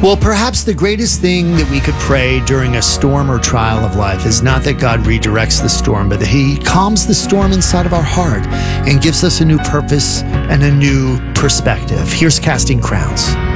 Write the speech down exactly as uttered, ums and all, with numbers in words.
Well, perhaps the greatest thing that we could pray during a storm or trial of life is not that God redirects the storm, but that he calms the storm inside of our heart and gives us a new purpose and a new perspective. Here's Casting Crowns.